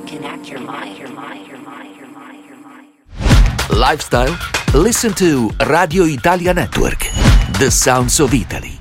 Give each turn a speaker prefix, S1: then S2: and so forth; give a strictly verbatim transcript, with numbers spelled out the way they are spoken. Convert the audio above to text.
S1: Lifestyle? Listen to Radio Italia Network. The Sounds of Italy.